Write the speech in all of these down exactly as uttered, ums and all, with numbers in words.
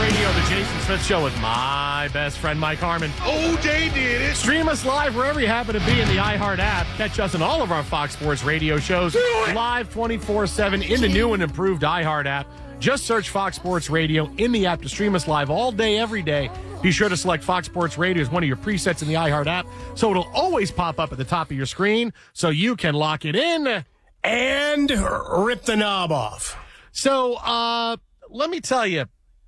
Radio, the Jason Smith Show with my best friend, Mike Harmon. Oh, they did it. Stream us live wherever you happen to be in the iHeart app. Catch us on all of our Fox Sports Radio shows live twenty-four seven in the new and improved iHeart app. Just search Fox Sports Radio in the app to stream us live all day, every day. Be sure to select Fox Sports Radio as one of your presets in the iHeart app, so it'll always pop up at the top of your screen so you can lock it in and rip the knob off. So, uh, let me tell you,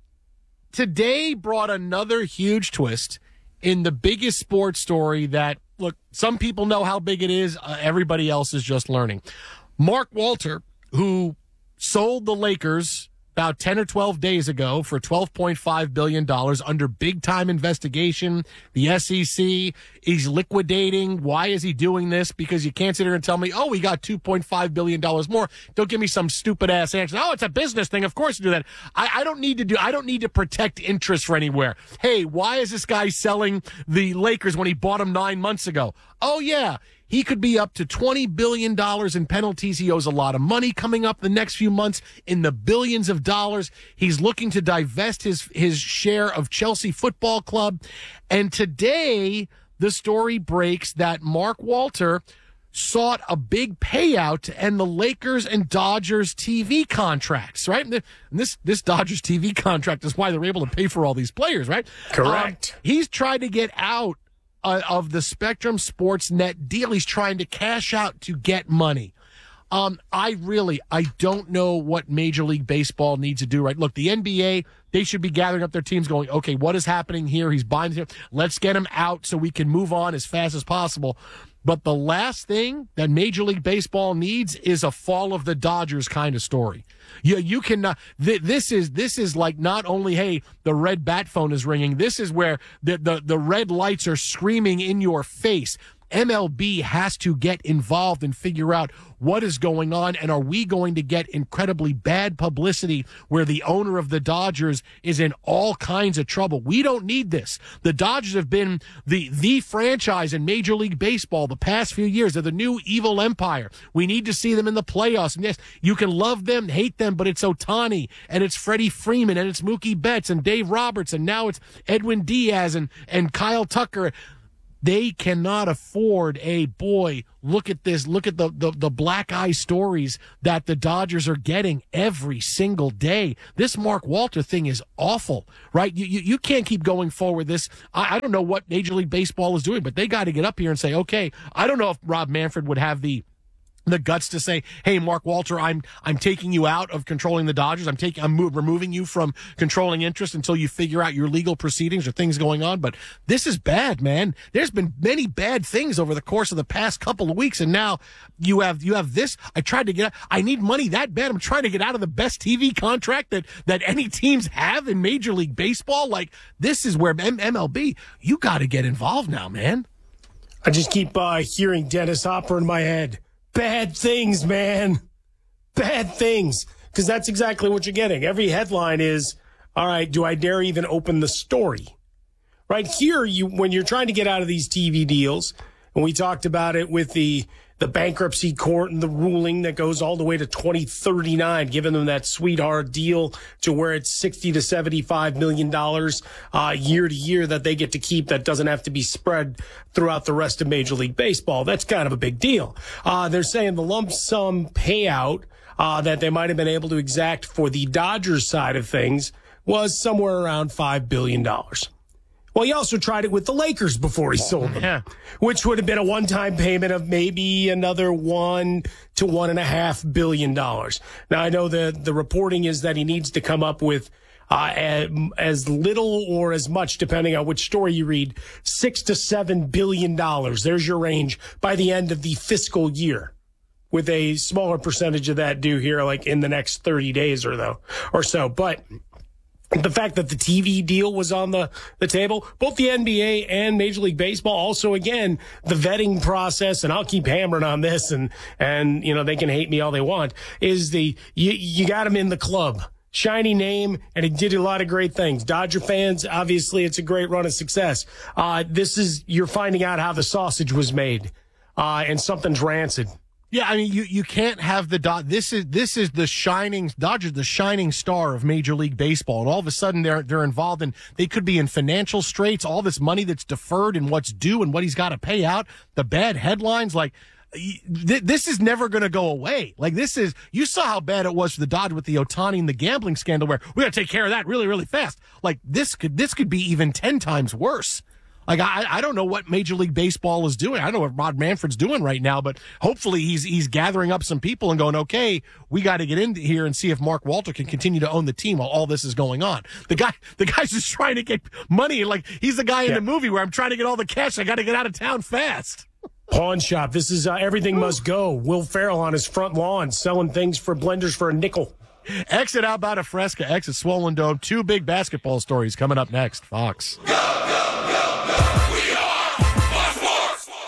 today brought another huge twist in the biggest sports story that, look, some people know how big it is. Uh, everybody else is just learning. Mark Walter, who sold the Lakers about ten or twelve days ago for twelve point five billion dollars under big-time investigation. The S E C is liquidating. Why is he doing this? Because you can't sit here and tell me, oh, he got two point five billion dollars more. Don't give me some stupid-ass answer. Oh, it's a business thing. Of course you do that. I, I don't need to do, I don't need to protect interest for anywhere. Hey, why is this guy selling the Lakers when he bought them nine months ago? Oh, yeah. He could be up to twenty billion dollars in penalties. He owes a lot of money coming up the next few months in the billions of dollars. He's looking to divest his, his share of Chelsea Football Club. And today, the story breaks that Mark Walter sought a big payout to end the Lakers and Dodgers T V contracts, right? And this, this Dodgers T V contract is why they're able to pay for all these players, right? Correct. Um, he's tried to get out Uh, of the Spectrum Sportsnet deal. He's trying to cash out to get money. Um, I really, I don't know what Major League Baseball needs to do, right? Look, the N B A, they should be gathering up their teams going, okay, what is happening here? He's buying here. Let's get him out so we can move on as fast as possible. But the last thing that Major League Baseball needs is a fall of the Dodgers kind of story. You, you can, uh, th- this is, this is like not only, hey, the red bat phone is ringing. This is where the, the, the red lights are screaming in your face. M L B has to get involved and figure out what is going on, and are we going to get incredibly bad publicity where the owner of the Dodgers is in all kinds of trouble? We don't need this. The Dodgers have been the the franchise in Major League Baseball the past few years. They're the new evil empire. We need to see them in the playoffs. And yes, you can love them, hate them, but it's Ohtani, and it's Freddie Freeman, and it's Mookie Betts, and Dave Roberts, and now it's Edwin Diaz, and, and Kyle Tucker. They cannot afford a boy. Look at this. Look at the, the, the black eye stories that the Dodgers are getting every single day. This Mark Walter thing is awful, right? You, you, you can't keep going forward this. I, I don't know what Major League Baseball is doing, but they got to get up here and say, okay, I don't know if Rob Manfred would have the the guts to say, hey, Mark Walter, I'm I'm taking you out of controlling the Dodgers. I'm taking I'm mo- removing you from controlling interest until you figure out your legal proceedings or things going on. But this is bad, man. There's been many bad things over the course of the past couple of weeks, and now you have you have this. I tried to get I need money that bad. I'm trying to get out of the best T V contract that that any teams have in Major League Baseball. Like, this is where M- MLB, you got to get involved now, man. I just keep uh, hearing Dennis Hopper in my head. Bad things, man. Bad things. Because that's exactly what you're getting. Every headline is, all right, do I dare even open the story? Right here, you when you're trying to get out of these T V deals, and we talked about it with the, the bankruptcy court and the ruling that goes all the way to twenty thirty-nine, giving them that sweetheart deal to where it's sixty to seventy-five million dollars uh, year to year that they get to keep that doesn't have to be spread throughout the rest of Major League Baseball. That's kind of a big deal. Uh, they're saying the lump sum payout uh, that they might have been able to exact for the Dodgers side of things was somewhere around five billion dollars. Well, he also tried it with the Lakers before he sold them, yeah. which would have been a one-time payment of maybe another one to one and a half billion dollars. Now, I know the the reporting is that he needs to come up with uh, as little or as much, depending on which story you read, six to seven billion dollars. There's your range by the end of the fiscal year, with a smaller percentage of that due here, like in the next thirty days or though or so. But the fact that the T V deal was on the, the table, both the N B A and Major League Baseball, also, again, the vetting process, and I'll keep hammering on this, and, and you know, they can hate me all they want, is the, you, you got him in the club. Shiny name, and he did a lot of great things. Dodger fans, obviously, it's a great run of success. Uh, this is, you're finding out how the sausage was made, uh, and something's rancid. Yeah, I mean, you, you can't have the dot. This is this is the shining Dodgers, the shining star of Major League Baseball, and all of a sudden they're they're involved in. They could be in financial straits. All this money that's deferred and what's due and what he's got to pay out. The bad headlines, like th- this is never going to go away. Like this is. You saw how bad it was for the Dodgers with the Ohtani and the gambling scandal, where we got to take care of that really really fast. Like this could this could be even ten times worse. Like, I, I don't know what Major League Baseball is doing. I don't know what Rob Manfred's doing right now, but hopefully he's he's gathering up some people and going, okay, we got to get in here and see if Mark Walter can continue to own the team while all this is going on. The guy, the guy's just trying to get money. Like, he's the guy in yeah. the movie where I'm trying to get all the cash. I got to get out of town fast. Pawn shop. This is uh, Everything Must Go. Will Ferrell on his front lawn selling things for blenders for a nickel. Exit Outbound of Fresca, exit Swollen Dome. Two big basketball stories coming up next. Fox. Go, go, go, go. We are Fox Sports.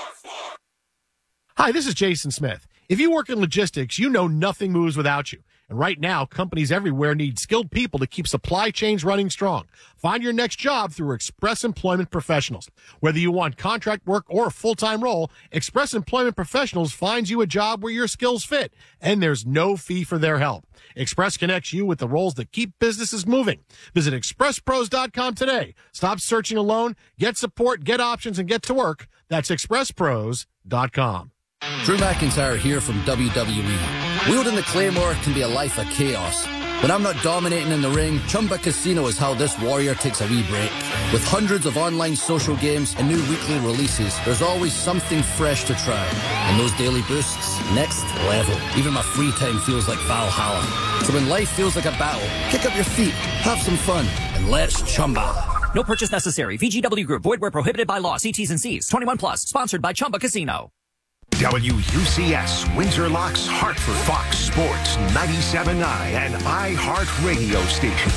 Hi, this is Jason Smith. If you work in logistics, you know nothing moves without you. And right now, companies everywhere need skilled people to keep supply chains running strong. Find your next job through Express Employment Professionals. Whether you want contract work or a full-time role, Express Employment Professionals finds you a job where your skills fit, and there's no fee for their help. Express connects you with the roles that keep businesses moving. Visit express pros dot com today. Stop searching alone. Get support, get options, and get to work. That's express pros dot com. Drew McIntyre here from W W E. Wielding the Claymore can be a life of chaos. When I'm not dominating in the ring, Chumba Casino is how this warrior takes a wee break. With hundreds of online social games and new weekly releases, there's always something fresh to try. And those daily boosts, next level. Even my free time feels like Valhalla. So when life feels like a battle, kick up your feet, have some fun, and let's Chumba. No purchase necessary. V G W Group. Void where prohibited by law. See T's and C's. twenty-one plus. Sponsored by Chumba Casino. W U C S, Windsor Locks, Hartford, Fox Sports, ninety-seven point nine, and iHeart Radio Station.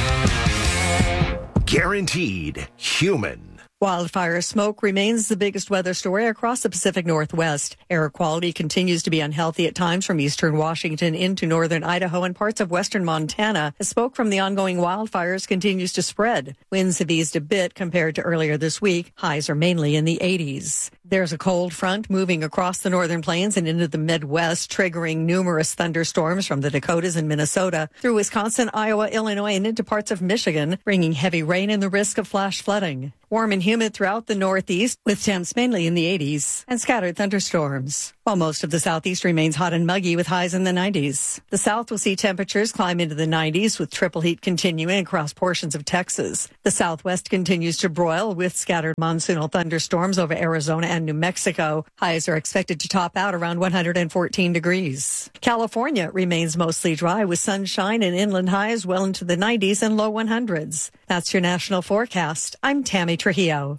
Guaranteed human. Wildfire smoke remains the biggest weather story across the Pacific Northwest. Air quality continues to be unhealthy at times from eastern Washington into northern Idaho and parts of western Montana as smoke from the ongoing wildfires continues to spread. Winds have eased a bit compared to earlier this week. Highs are mainly in the eighties. There's a cold front moving across the northern plains and into the Midwest, triggering numerous thunderstorms from the Dakotas and Minnesota through Wisconsin, Iowa, Illinois, and into parts of Michigan, bringing heavy rain and the risk of flash flooding. Warm and humid throughout the Northeast, with temps mainly in the eighties, and scattered thunderstorms. While most of the Southeast remains hot and muggy with highs in the nineties. The South will see temperatures climb into the nineties, with triple heat continuing across portions of Texas. The Southwest continues to broil with scattered monsoonal thunderstorms over Arizona and New Mexico. Highs are expected to top out around one hundred fourteen degrees. California remains mostly dry with sunshine and inland highs well into the nineties and low one hundreds. That's your national forecast. I'm Tammy Trujillo.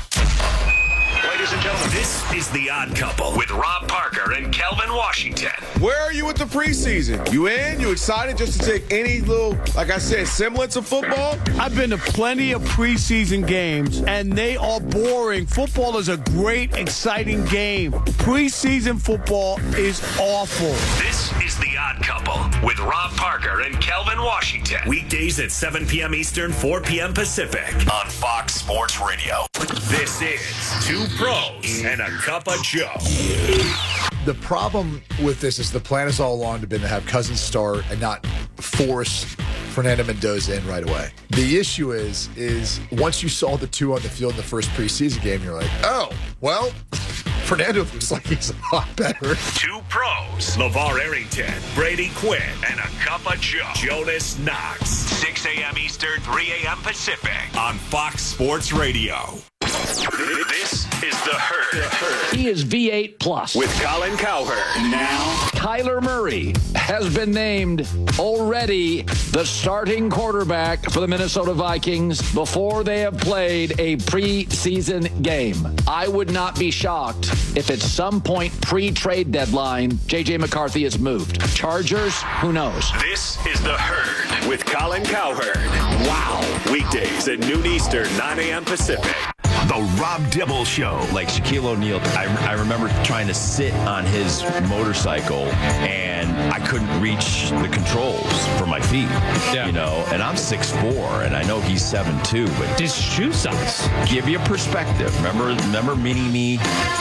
Ladies and gentlemen, this is The Odd Couple with Rob Parker and Kelvin Washington. Where are you with the preseason? You in? You excited just to take any little, like I said, semblance of football? I've been to plenty of preseason games, and they are boring. Football is a great, exciting game. Preseason football is awful. This is The Odd Couple with Rob Parker and Kelvin Washington. Weekdays at seven p.m. Eastern, four p.m. Pacific on Fox Sports Radio. This is Two Pros and a Cup of Joe. The problem with this is the plan has all along been to have Cousins start and not force Fernando Mendoza in right away. The issue is, is once you saw the two on the field in the first preseason game, you're like, oh, well, Fernando looks like he's a lot better. Two Pros, LeVar Arrington, Brady Quinn, and a Cup of Joe. Jonas Knox, six a.m. Eastern, three a.m. Pacific on Fox Sports Radio. This is The Herd. He is V eight plus. With Colin Cowherd. Now, Kyler Murray has been named already the starting quarterback for the Minnesota Vikings before they have played a preseason game. I would not be shocked if at some point pre-trade deadline, J J McCarthy is moved. Chargers, who knows? This is The Herd with Colin Cowherd. Wow. Weekdays at noon Eastern, nine a.m. Pacific. The Rob Dibble Show. Like Shaquille O'Neal, I, I remember trying to sit on his motorcycle and I couldn't reach the controls for my feet. Yeah. You know, and I'm six foot four and I know he's seven foot two, but his shoe size. Give you a perspective. Remember, remember mini me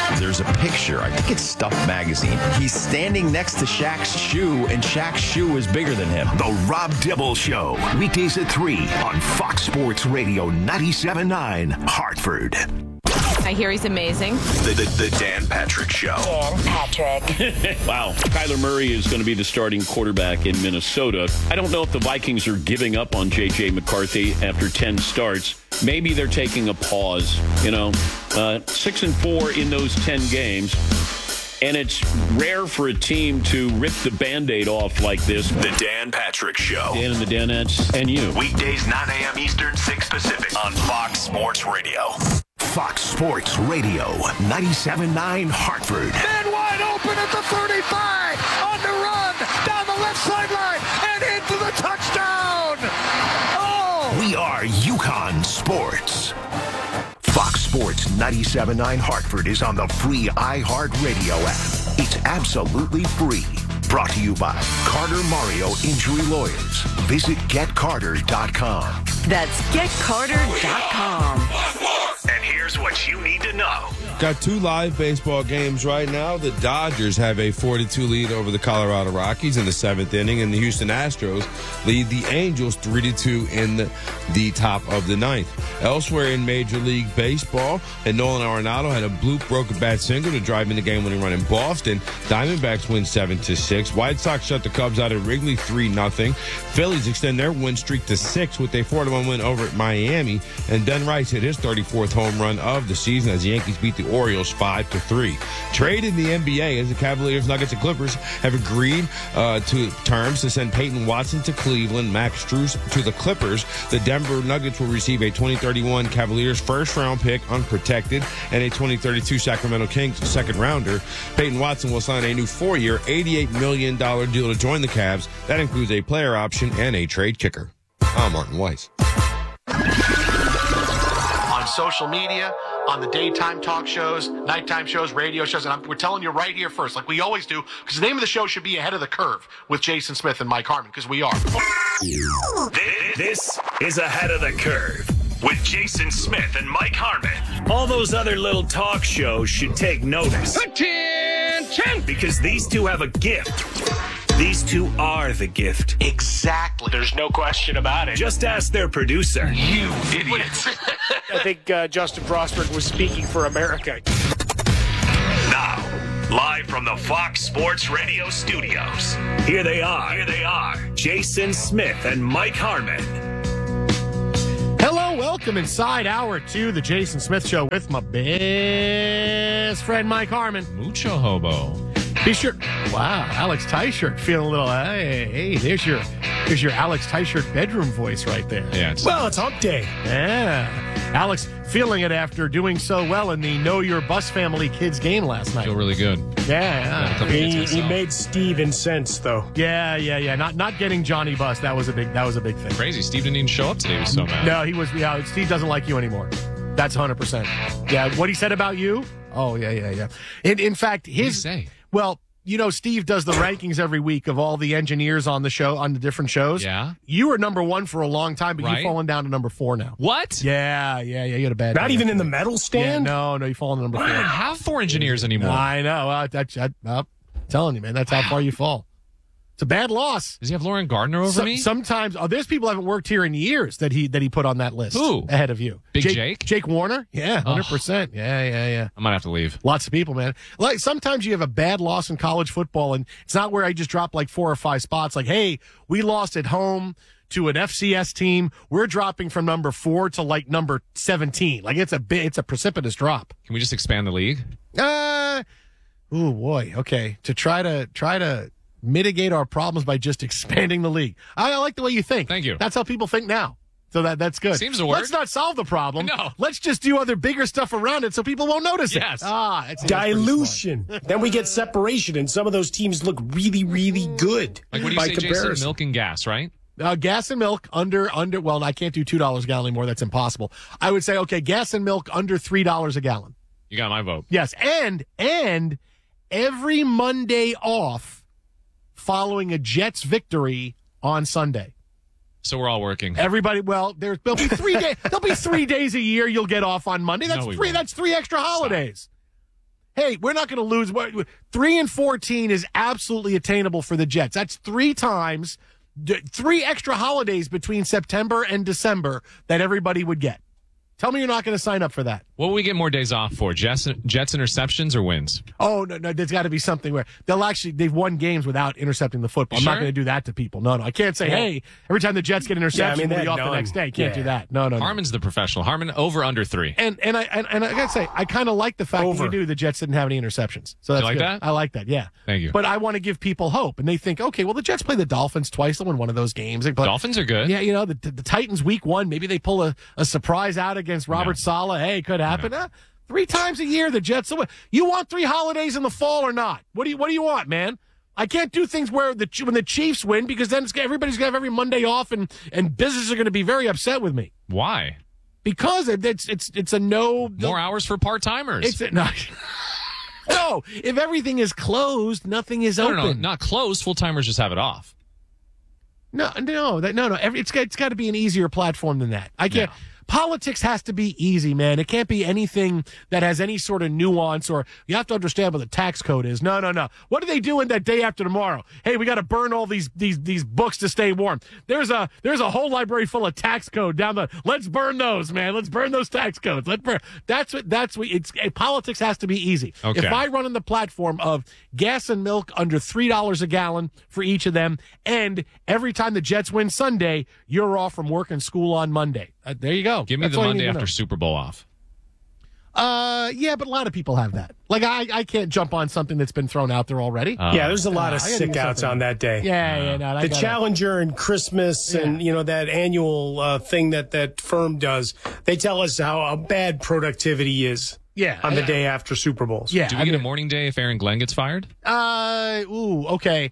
there's a picture. I think it's Stuff Magazine. He's standing next to Shaq's shoe, and Shaq's shoe is bigger than him. The Rob Dibble Show, weekdays at three on Fox Sports Radio ninety-seven point nine, Hartford. I hear he's amazing. The, the, the Dan Patrick Show. Dan Patrick. Wow. Kyler Murray is going to be the starting quarterback in Minnesota. I don't know if the Vikings are giving up on J J McCarthy after ten starts. Maybe they're taking a pause. You know, uh, six and four in those ten games. And it's rare for a team to rip the Band-Aid off like this. The Dan Patrick Show. Dan and the Danettes and you. Weekdays nine a.m. Eastern, six Pacific on Fox Sports Radio. Fox Sports Radio, ninety-seven point nine Hartford. Man wide open at the thirty-five. On the run. Down the left sideline. And into the touchdown. Oh! We are UConn Sports. Fox Sports ninety-seven point nine Hartford is on the free iHeartRadio app. It's absolutely free. Brought to you by Carter Mario Injury Lawyers. Visit get carter dot com. That's get carter dot com. And here's what you need to know. Got two live baseball games right now. The Dodgers have a four to two lead over the Colorado Rockies in the seventh inning, and the Houston Astros lead the Angels three to two in the, the top of the ninth. Elsewhere in Major League Baseball, and Nolan Arenado had a bloop broken bat single to drive in the game-winning run in Boston. Diamondbacks win seven to six. White Sox shut the Cubs out at Wrigley three nothing. Phillies extend their win streak to six with a four to one win over at Miami, and Ben Rice hit his thirty-fourth home run of the season as the Yankees beat the Orioles five to three. Trade in the N B A as the Cavaliers, Nuggets, and Clippers have agreed uh, to terms to send Peyton Watson to Cleveland, Max Strus to the Clippers. The Denver Nuggets will receive a twenty thirty-one Cavaliers first-round pick, unprotected, and a twenty thirty-two Sacramento Kings second-rounder. Peyton Watson will sign a new four-year, eighty-eight million dollars deal to join the Cavs. That includes a player option and a trade kicker. I'm Martin Weiss. On social media, on the daytime talk shows, nighttime shows, radio shows, and I'm, we're telling you right here first, like we always do, because the name of the show should be Ahead of the Curve with Jason Smith and Mike Harmon, because we are. This is Ahead of the Curve with Jason Smith and Mike Harmon. All those other little talk shows should take notice. Attention! Because these two have a gift. These two are the gift. Exactly. There's no question about it. Just ask their producer. You idiots. I think uh, Justin Frostberg was speaking for America. Now, live from the Fox Sports Radio studios, here they are. Here they are. Jason Smith and Mike Harmon. Hello, welcome inside hour two, the Jason Smith Show with my best friend Mike Harmon. Mucho hobo. Be sure. Wow, Alex Tyshirt feeling a little. Hey, hey, there's your, there's your Alex Tyshirt bedroom voice right there. Yeah. It's, well, it's hump day. Yeah, Alex feeling it after doing so well in the Know Your Bus Family Kids game last night. Feel really good. Yeah, yeah. He, he made Steve incensed though. Yeah, yeah, yeah. Not not getting Johnny Bus. That was a big. That was a big thing. Crazy. Steve didn't even show up today. He was so mad. No, he was. Yeah, Steve doesn't like you anymore. That's one hundred percent. Yeah, what he said about you? Oh, yeah, yeah, yeah. In, in fact, his. What did he say? Well, you know, Steve does the rankings every week of all the engineers on the show, on the different shows. Yeah. You were number one for a long time, but right? You've fallen down to number four now. What? Yeah, yeah, yeah. You had a bad Not day. even in the medal stand? Yeah, no, no, you've fallen to number We four. don't even have four engineers anymore. I know. Uh, that, that, uh, I'm telling you, man, that's how far you fall. It's a bad loss. Does he have Lauren Gardner over So, me? Sometimes, oh, there's people who haven't worked here in years that he that he put on that list. Who? Ahead of you? Big Jake? Jake? Jake Warner? Yeah, one hundred percent. Oh. Yeah, yeah, yeah. I might have to leave. Lots of people, man. Like sometimes you have a bad loss in college football, and it's not where I just drop like four or five spots. Like, hey, we lost at home to an F C S team. We're dropping from number four to like number seventeen. Like it's a bit, it's a precipitous drop. Can we just expand the league? Uh, oh boy. Okay, to try to try to. mitigate our problems by just expanding the league. I, I like the way you think. Thank you. That's how people think now. So that that's good. Seems to work. Let's not solve the problem. No. Let's just do other bigger stuff around it so people won't notice it. Yes. Ah, that's dilution. Then we get separation, and some of those teams look really, really good. Like what do you by say, comparison. Jason? Milk and gas, right? Uh, gas and milk under under. Well, I can't do two dollars a gallon anymore. That's impossible. I would say okay, gas and milk under three dollars a gallon. You got my vote. Yes, and and every Monday off following a Jets victory on Sunday. So we're all working. Everybody, well, there, there'll be three days. There'll be three days a year you'll get off on Monday. That's No, we three. won't. That's three extra holidays. hey, we're not going to lose. Three and fourteen is absolutely attainable for the Jets. That's three times, three extra holidays between September and December that everybody would get. Tell me you're not going to sign up for that. What will we get more days off for? Jets, Jets interceptions or wins? Oh, no, no, there's got to be something where they'll actually, they've won games without intercepting the football. I'm Sure? not going to do that to people. No, no. I can't say, Yeah. hey, every time the Jets get an interception, Yeah, I mean, we'll be they're off the done. next day. Can't Yeah. do that. No, no, no. Harmon's the professional. Harmon over under three. And and I and, and I gotta say, I kind of like the fact Over. that you do. The Jets didn't have any interceptions, so that's You like good. that? I like that. Yeah, Thank you. But I want to give people hope, and they think, okay, well, the Jets play the Dolphins twice. They'll win one of those games. But, Dolphins are good. yeah, you know, the, the Titans week one, maybe they pull a, a surprise out against Robert No. Saleh. Hey, could happen. Uh, three times a year, the Jets. will win. You want three holidays in the fall or not? What do you What do you want, man? I can't do things where the when the Chiefs win because then it's, everybody's gonna have every Monday off, and and businesses are gonna be very upset with me. Why? Because it's it's it's a no More hours for part timers. It's a, no, no. If everything is closed, nothing is no, open. no, no, not closed. Full timers just have it off. No, no, that, no, no. Every, it's got it's got to be an easier platform than that. I can't. No. Politics has to be easy, man. It can't be anything that has any sort of nuance, or you have to understand what the tax code is. No, no, no. What are they doing that day after tomorrow? Hey, we got to burn all these these these books to stay warm. There's a there's a whole library full of tax code down the. Let's burn those, man. Let's burn those tax codes. Let's burn. That's what that's what it's. eh, Politics has to be easy. Okay. If I run on the platform of gas and milk under three dollars a gallon for each of them, and every time the Jets win Sunday, you're off from work and school on Monday. Uh, there you go. Give me That's the all you Monday need to after know. Super Bowl off. Uh, yeah, but a lot of people have that. Like I, I can't jump on something that's been thrown out there already. Uh, Yeah, there's a lot Uh, of I gotta do sick outs something. on that day. yeah, yeah, no, I The gotta- Challenger and Christmas and, you know, that annual uh, thing that that firm does, they tell us how, how bad productivity is Yeah, on the I- day after Super Bowls. Yeah, Do we I get mean- a morning day if Aaron Glenn gets fired? Uh, ooh, okay.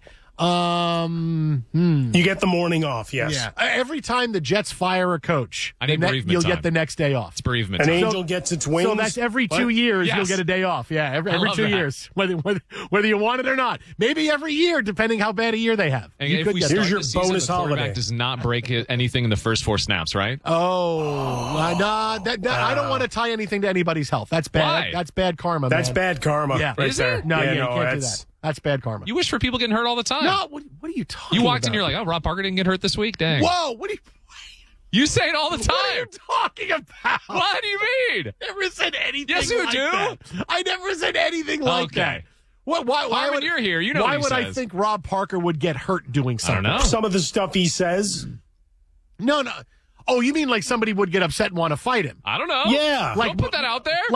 Um, hmm. You get the morning off, yes. Yeah. Uh, Every time the Jets fire a coach, I need the ne- bereavement you'll time. get the next day off. It's bereavement An time. angel gets its wings. So that's every two What? years Yes. you'll get a day off. Yeah, every, I every love two that. years, whether, whether whether you want it or not. Maybe every year, depending how bad a year they have. And You if could we get start that. your the season, bonus the quarterback holiday. does not break it- anything in the first four snaps, right? Oh, uh, nah, that, that, I don't want to tie anything to anybody's health. That's bad. Why? That's bad karma. That's man. bad karma Yeah, right Is there. it? No, yeah, yeah, you no, can't do that's, that. That's bad karma. You wish for people getting hurt all the time. no, what, what are you talking? You walked about? in, you're like, oh, Rob Parker didn't get hurt this week? Dang. whoa, what are you? You say it all the What are you time. talking about? What do you mean? I never said anything. Yes, you like do. that. I never said anything like Okay. that. What? Why? Why Harmon, would you're here. You know Why what he would I says. think Rob Parker would get hurt doing I something? don't know. some of the stuff he says. No, no. Oh, you mean like somebody would get upset and want to fight him? I don't know. Yeah. Don't put that out there.